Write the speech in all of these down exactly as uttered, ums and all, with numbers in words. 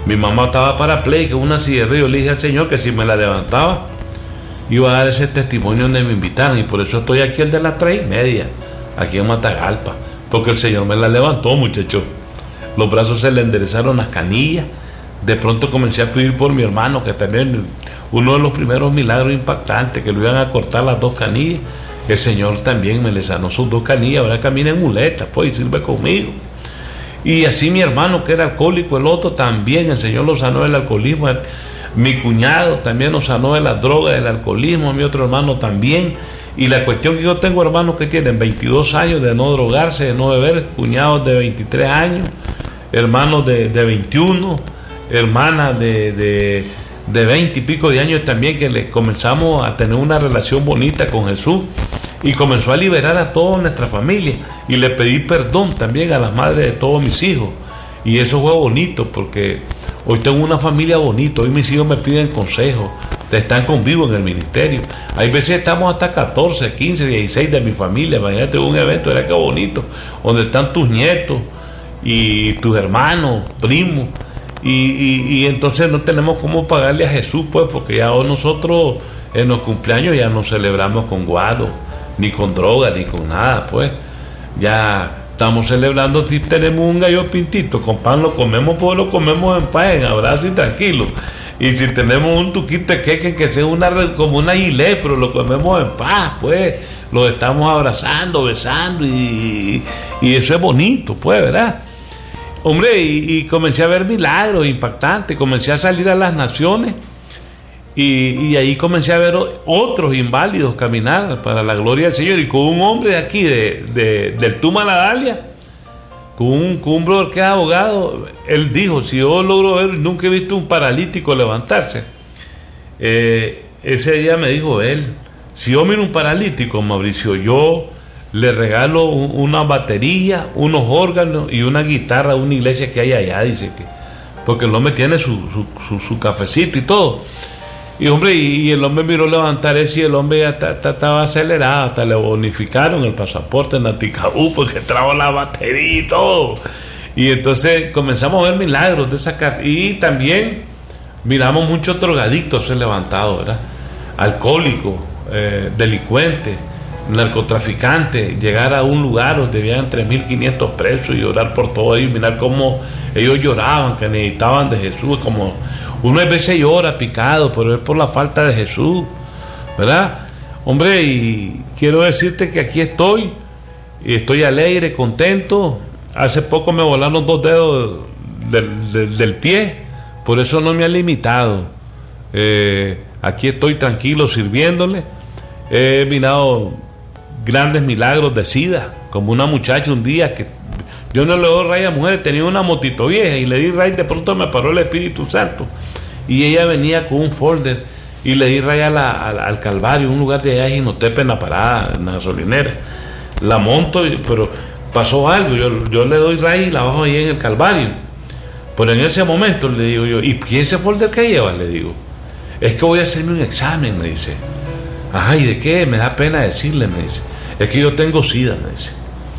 Mi mamá estaba parapléjica, una silla de ruedas. Yo le dije al Señor que si me la levantaba, iba a dar ese testimonio donde me invitaron. Y por eso estoy aquí, el de las tres y media, aquí en Matagalpa. Porque el Señor me la levantó, muchachos. Los brazos se le enderezaron, las canillas. De pronto comencé a pedir por mi hermano, que también uno de los primeros milagros impactantes, que lo iban a cortar las dos canillas. El Señor también me le sanó sus dos canillas. Ahora camina en muletas, pues, y sirve conmigo. Y así mi hermano, que era alcohólico, el otro también, el Señor lo sanó del alcoholismo. Mi cuñado también lo sanó de las drogas, del alcoholismo. Mi otro hermano también. Y la cuestión que yo tengo hermanos que tienen veintidós años de no drogarse, de no beber, cuñados de veintitrés años, hermanos de, de veintiuno, hermanas de, de, de veinte y pico de años también, que le comenzamos a tener una relación bonita con Jesús. Y comenzó a liberar a toda nuestra familia. Y le pedí perdón también a las madres de todos mis hijos. Y eso fue bonito, porque hoy tengo una familia bonita. Hoy mis hijos me piden consejos, están conmigo en el ministerio. Hay veces estamos hasta catorce, quince, dieciséis de mi familia. Imagínate un evento, era que bonito, donde están tus nietos y tus hermanos, primos. Y, y, y entonces no tenemos cómo pagarle a Jesús, pues, porque ya nosotros en los cumpleaños ya no celebramos con guado, ni con droga, ni con nada, pues. Ya estamos celebrando, si tenemos un gallo pintito con pan, lo comemos, pues lo comemos en paz, en abrazo y tranquilo. Y si tenemos un tuquito de queque que sea una, como una gilet, pero lo comemos en paz, pues. Lo estamos abrazando, besando, y, y eso es bonito, pues, ¿verdad? Hombre, y, y comencé a ver milagros impactantes, comencé a salir a las naciones. Y, y ahí comencé a ver otros inválidos caminar para la gloria del Señor. Y con un hombre de aquí, de, de, del Tuma La Dalia, con un, con un brother que es abogado, él dijo: si yo logro ver, nunca he visto un paralítico levantarse. Eh, ese día me dijo él: si yo miro un paralítico, Mauricio, yo le regalo un, una batería, unos órganos y una guitarra a una iglesia que hay allá, dice que, porque el hombre tiene su, su, su, su cafecito y todo. Y hombre, y, y el hombre miró levantar ese, y el hombre ya ta, ta, estaba acelerado, hasta le bonificaron el pasaporte en Aticabú porque trajo la batería y todo. Y entonces comenzamos a ver milagros de sacar. Y también miramos muchos drogadictos ser levantados, ¿verdad? Alcohólicos, eh, delincuentes, narcotraficantes, llegar a un lugar donde habían tres mil quinientos presos y orar por todo ellos, mirar cómo ellos lloraban, que necesitaban de Jesús, como uno a veces llora picado, pero es por la falta de Jesús, ¿verdad? Hombre, y quiero decirte que aquí estoy, y estoy alegre, contento. Hace poco me volaron dos dedos del, del, del pie, por eso no me ha limitado. Eh, aquí estoy tranquilo sirviéndole. He mirado grandes milagros de SIDA, como una muchacha un día que yo no le doy raya a mujeres, tenía una motito vieja y le di raya, de pronto me paró el Espíritu Santo y ella venía con un folder y le di raya a la, a, al Calvario, un lugar de allá en Jinotepe, en la parada, en la gasolinera. La monto, pero pasó algo, yo, yo le doy raya y la bajo ahí en el Calvario. Pero en ese momento le digo yo: ¿y quién ese folder que lleva? Le digo: es que voy a hacerme un examen, me dice. Ajá, ¿y de qué? Me da pena decirle, me dice. Es que yo tengo SIDA, me dice.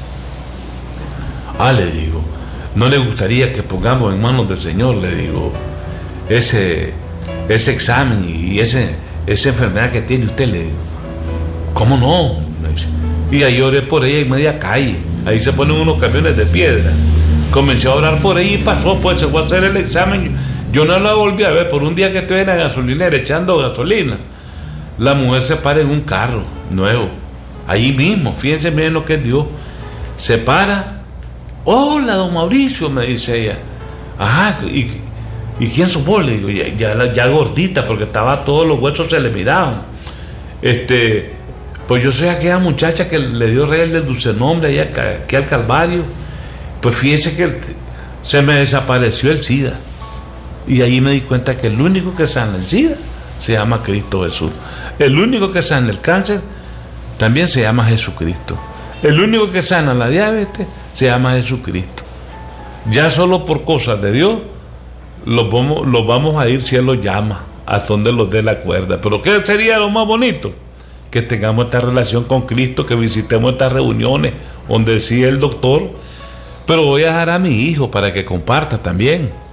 Ah, le digo, ¿no le gustaría que pongamos en manos del Señor, le digo, ese, ese examen y ese, esa enfermedad que tiene usted? Le digo, ¿cómo no? Me dice. Y ahí oré por ella en media calle. Ahí se ponen unos camiones de piedra. Comencé a orar por ella y pasó, pues se fue a hacer el examen. Yo no la volví a ver por un día que estuve en la gasolinera echando gasolina. La mujer se para en un carro nuevo, ahí mismo, fíjense bien lo que es Dios. Se para: hola, don Mauricio, me dice ella. Ajá, ¿y, y quién sos vos? Le digo, ya, ya, ya gordita, porque estaba, todos los huesos se le miraban. Este, pues yo soy aquella muchacha que le dio rey del dulce nombre allá, aquí al Calvario. Pues fíjense que se me desapareció el SIDA. Y ahí me di cuenta que el único que sana el SIDA se llama Cristo Jesús. El único que sana el cáncer también se llama Jesucristo. El único que sana la diabetes se llama Jesucristo. Ya solo por cosas de Dios los vamos, los vamos a ir si Él los llama, a donde los dé la cuerda. Pero ¿qué sería lo más bonito? Que tengamos esta relación con Cristo, que visitemos estas reuniones donde decía el doctor: pero voy a dejar a mi hijo para que comparta también.